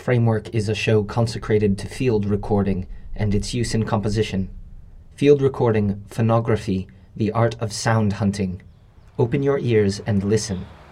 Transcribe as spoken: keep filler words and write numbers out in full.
Framework is a show consecrated to field recording and its use in composition. Field recording, phonography, the art of sound hunting. Open your ears and listen.